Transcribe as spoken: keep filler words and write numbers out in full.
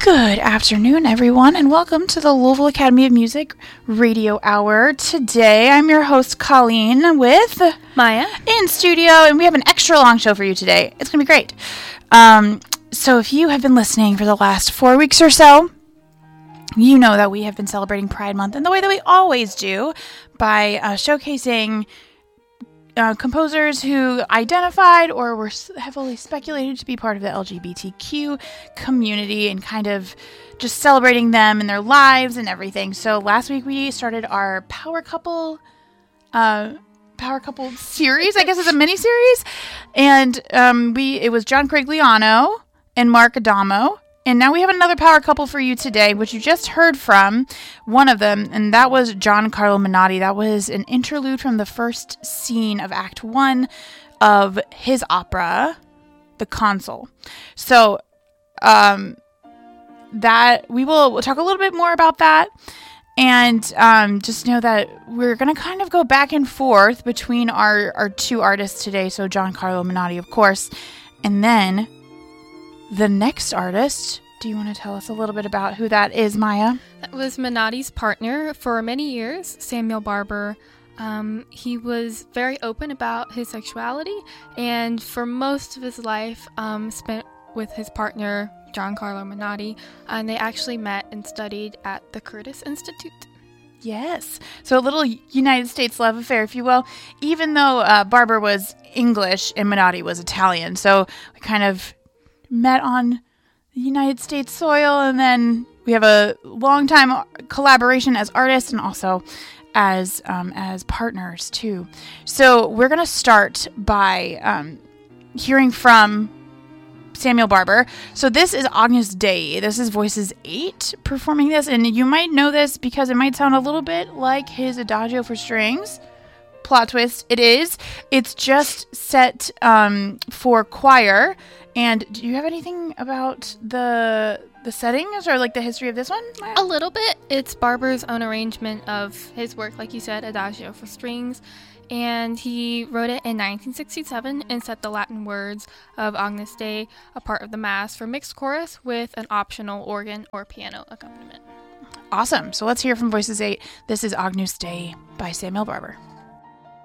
Good afternoon, everyone, and welcome to the Louisville Academy of Music Radio Hour. Today, I'm your host, Colleen, with Maya in studio, and we have an extra long show for you today. It's going to be great. Um, so if you have been listening for the last four weeks or so, you know that we have been celebrating Pride Month in the way that we always do by uh, showcasing Uh, composers who identified or were heavily speculated to be part of the L G B T Q community and kind of just celebrating them and their lives and everything. So last week we started our Power Couple uh, Power Couple series. I guess it's a mini series, and um, we it was John Crigliano and Mark Adamo. And now we have another power couple for you today, which you just heard from one of them, and that was Giancarlo Menotti. That was an interlude from the first scene of Act One of his opera, The Consul. So, um, that we will we'll talk a little bit more about that, and um, just know that we're going to kind of go back and forth between our, our two artists today. So Giancarlo Menotti, of course, and then the next artist. Do you want to tell us a little bit about who that is, Maya? That was Menotti's partner for many years, Samuel Barber. Um, he was very open about his sexuality, and for most of his life um, spent with his partner, Giancarlo Menotti, and they actually met and studied at the Curtis Institute. Yes. So a little United States love affair, if you will, even though uh, Barber was English and Menotti was Italian. So we kind of met on the United States soil, and then we have a long time collaboration as artists and also as um, as partners too. So we're gonna start by um, hearing from Samuel Barber. So this is Agnus Dei. This is Voices eight performing this, and you might know this because it might sound a little bit like his Adagio for strings. Plot twist, it is. It's just set um, for choir. And do you have anything about the the settings or like the history of this one, Maya? A little bit. It's Barber's own arrangement of his work, like you said, Adagio for strings. And he wrote it in nineteen sixty-seven and set the Latin words of Agnus Dei, a part of the Mass, for mixed chorus with an optional organ or piano accompaniment. Awesome. So let's hear from Voices eight. This is Agnus Dei by Samuel Barber.